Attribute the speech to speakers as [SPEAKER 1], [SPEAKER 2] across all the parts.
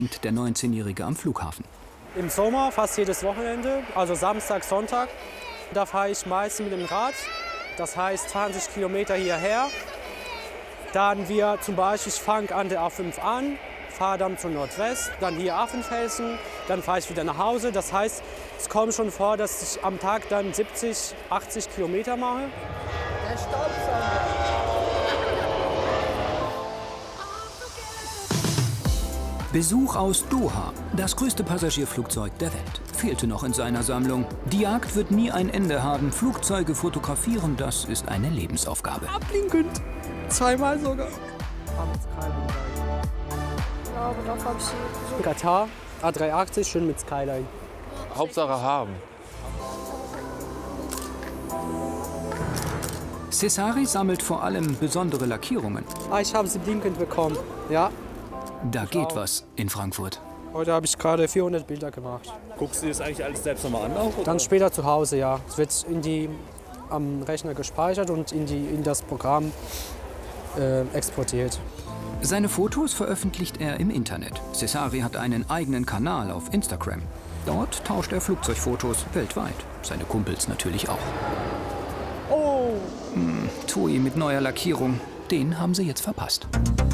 [SPEAKER 1] Der 19-Jährige am Flughafen.
[SPEAKER 2] Im Sommer fast jedes Wochenende, also Samstag, Sonntag. Da fahre ich meistens mit dem Rad, das heißt 20 Kilometer hierher. Dann zum Beispiel, ich fange an der A5 an, fahre dann zum Nordwest, dann hier Affenfelsen, dann fahre ich wieder nach Hause. Das heißt, es kommt schon vor, dass ich am Tag dann 70, 80 Kilometer mache.
[SPEAKER 3] Der Staubsauger.
[SPEAKER 1] Besuch aus Doha, das größte Passagierflugzeug der Welt, fehlte noch in seiner Sammlung. Die Jagd wird nie ein Ende haben. Flugzeuge fotografieren, das ist eine Lebensaufgabe.
[SPEAKER 2] Abblinkend. Zweimal sogar. Katar, A380, schön mit Skyline.
[SPEAKER 4] Hauptsache haben.
[SPEAKER 1] Cesari sammelt vor allem besondere Lackierungen.
[SPEAKER 2] Ich habe sie blinkend bekommen, ja.
[SPEAKER 1] Da geht was in Frankfurt.
[SPEAKER 2] Heute habe ich gerade 400 Bilder gemacht.
[SPEAKER 4] Guckst du dir das eigentlich alles selbst nochmal an? Auch,
[SPEAKER 2] dann später zu Hause, ja. Es wird am Rechner gespeichert und in das Programm exportiert.
[SPEAKER 1] Seine Fotos veröffentlicht er im Internet. Cesari hat einen eigenen Kanal auf Instagram. Dort tauscht er Flugzeugfotos weltweit. Seine Kumpels natürlich auch.
[SPEAKER 2] Oh!
[SPEAKER 1] Tui mit neuer Lackierung. Den haben sie jetzt verpasst.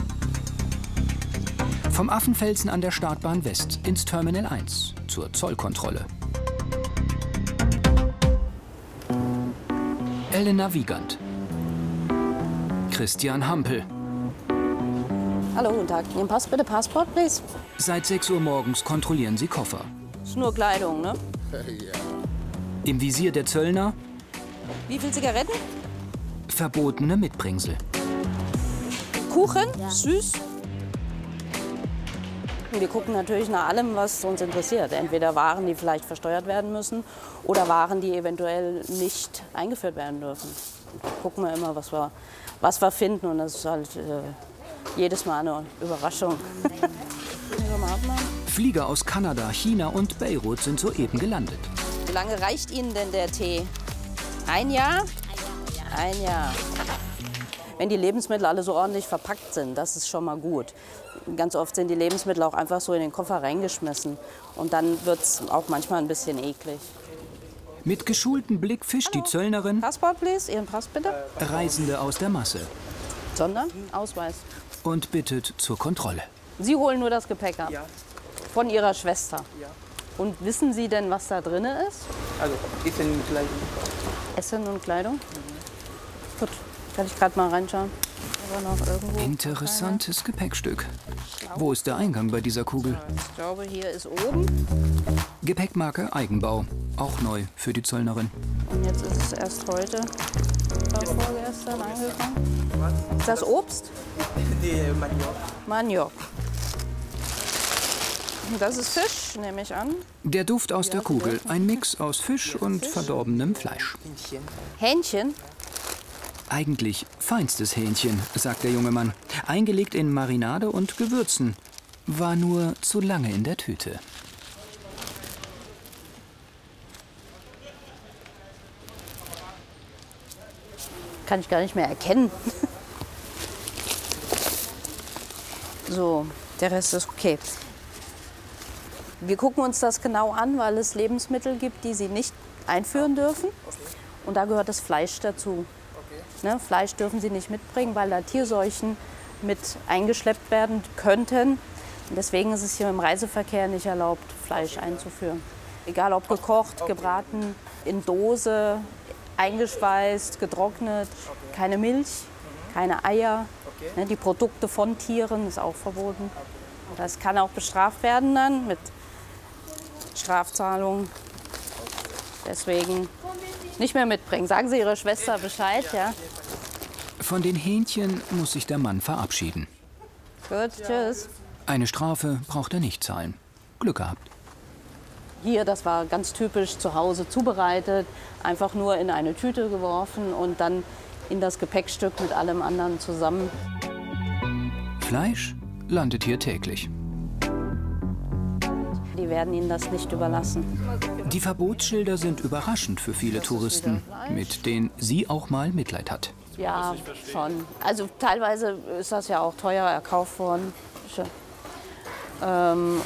[SPEAKER 1] Vom Affenfelsen an der Startbahn West ins Terminal 1 zur Zollkontrolle. Elena Wiegand. Christian Hampel.
[SPEAKER 5] Hallo, guten Tag. Ihren Pass bitte, Passport, please.
[SPEAKER 1] Seit 6 Uhr morgens kontrollieren sie Koffer.
[SPEAKER 5] Ist nur Kleidung, ne?
[SPEAKER 1] Im Visier der Zöllner.
[SPEAKER 5] Wie viel Zigaretten?
[SPEAKER 1] Verbotene Mitbringsel.
[SPEAKER 5] Kuchen? Ja. Süß? Wir gucken natürlich nach allem, was uns interessiert. Entweder Waren, die vielleicht versteuert werden müssen, oder Waren, die eventuell nicht eingeführt werden dürfen. Gucken wir immer, was wir finden, und das ist halt jedes Mal eine Überraschung.
[SPEAKER 1] Flieger aus Kanada, China und Beirut sind soeben gelandet.
[SPEAKER 5] Wie lange reicht Ihnen denn der Tee? Ein Jahr? Ein Jahr. Wenn die Lebensmittel alle so ordentlich verpackt sind, das ist schon mal gut. Ganz oft sind die Lebensmittel auch einfach so in den Koffer reingeschmissen. Und dann wird es auch manchmal ein bisschen eklig.
[SPEAKER 1] Mit geschultem Blick fischt die Zöllnerin.
[SPEAKER 5] Passport, please. Ihren Pass bitte.
[SPEAKER 1] Reisende aus der Masse.
[SPEAKER 5] Ausweis.
[SPEAKER 1] Und bittet zur Kontrolle.
[SPEAKER 5] Sie holen nur das Gepäck ab? Ja. Von Ihrer Schwester?
[SPEAKER 2] Ja.
[SPEAKER 5] Und wissen Sie denn, was da drin ist?
[SPEAKER 2] Also Essen und Kleidung.
[SPEAKER 5] Essen und Kleidung? Mhm. Gut, kann ich gerade mal reinschauen. Aber noch irgendwo
[SPEAKER 1] interessantes Gepäckstück. Wo ist der Eingang bei dieser Kugel?
[SPEAKER 5] Ich glaube, hier ist oben.
[SPEAKER 1] Gepäckmarke Eigenbau. Auch neu für die Zöllnerin.
[SPEAKER 5] Und jetzt ist es erst heute, vorgestern angekommen. Ist das Obst?
[SPEAKER 2] Nee, Maniok.
[SPEAKER 5] Maniok. Das ist Fisch, nehme ich an.
[SPEAKER 1] Der Duft aus der Kugel. Ein Mix aus Fisch und verdorbenem Fleisch.
[SPEAKER 5] Hähnchen?
[SPEAKER 1] Eigentlich feinstes Hähnchen, sagt der junge Mann. Eingelegt in Marinade und Gewürzen. War nur zu lange in der Tüte.
[SPEAKER 5] Kann ich gar nicht mehr erkennen. So, der Rest ist okay. Wir gucken uns das genau an, weil es Lebensmittel gibt, die Sie nicht einführen dürfen. Und da gehört das Fleisch dazu. Ne, Fleisch dürfen Sie nicht mitbringen, weil da Tierseuchen mit eingeschleppt werden könnten. Und deswegen ist es hier im Reiseverkehr nicht erlaubt, Fleisch einzuführen. Egal ob gekocht, gebraten, in Dose, eingeschweißt, getrocknet. Keine Milch, keine Eier. Ne, die Produkte von Tieren ist auch verboten. Das kann auch bestraft werden dann mit Strafzahlung. Deswegen nicht mehr mitbringen. Sagen Sie Ihrer Schwester Bescheid, ja?
[SPEAKER 1] Von den Hähnchen muss sich der Mann verabschieden.
[SPEAKER 5] Gut, tschüss.
[SPEAKER 1] Eine Strafe braucht er nicht zahlen. Glück gehabt.
[SPEAKER 5] Hier, das war ganz typisch zu Hause zubereitet. Einfach nur in eine Tüte geworfen und dann in das Gepäckstück mit allem anderen zusammen.
[SPEAKER 1] Fleisch landet hier täglich.
[SPEAKER 5] Die werden Ihnen das nicht überlassen.
[SPEAKER 1] Die Verbotsschilder sind überraschend für viele Touristen, mit denen sie auch mal Mitleid hat.
[SPEAKER 5] Ja, schon. Also teilweise ist das ja auch teuer erkauft worden.